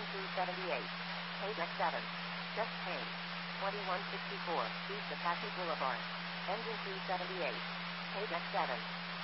378. Page X7. Just change. 2164 East Apache Boulevard. Engine 378. Page X7.